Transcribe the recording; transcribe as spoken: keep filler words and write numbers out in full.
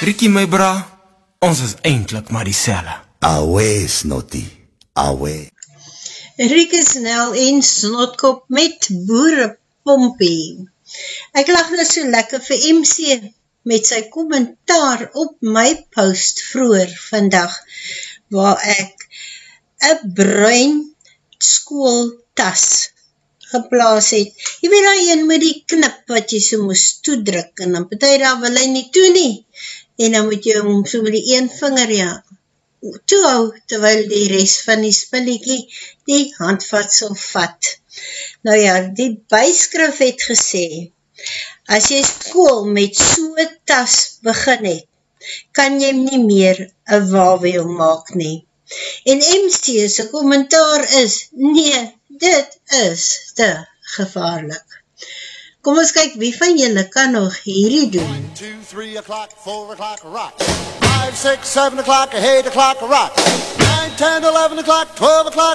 Rikkie my bra, ons is eintlik maar dieselfde. Away, Snotty, away. Riekie Snell en Snotkop met boerepompie. Ek lag nou so lekker vir M C met sy kommentaar op my post vroeër vandag, waar ek 'n bruin skooltas geplaas het. Jy weet daai een met die knip wat jy so moes toedruk, en dan party daar wil hy nie toe nie, en dan moet jy hom so met die een vinger, ja, toehou, terwyl die rest van die spulletjie die handvatsel vat. Nou ja, die byskrif het gesê, as jy skool met so'n tas begin het, kan jy nie meer 'n waaweel maak nie. En M C se kommentaar is, nee, dit is te gevaarlik. Kom ons kyk, wie van julle kan nog hierdie doen? one, two, three o'clock, four o'clock, rock. five, six, seven o'clock, eight o'clock, rock. nine, ten, eleven o'clock, twelve o'clock,